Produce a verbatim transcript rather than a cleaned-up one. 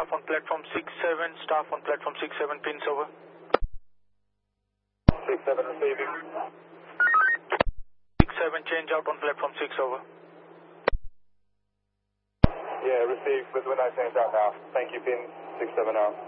staff on platform six seven, staff on platform six seven, pins over. six seven receiving. six seven, change out on platform six over. Yeah, received with window change out now. Thank you, pin six seven out.